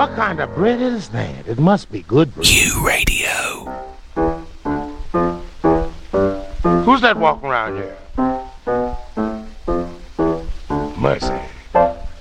What kind of bread is that? It must be good bread. Q Radio. Who's that walking around here? Mercy.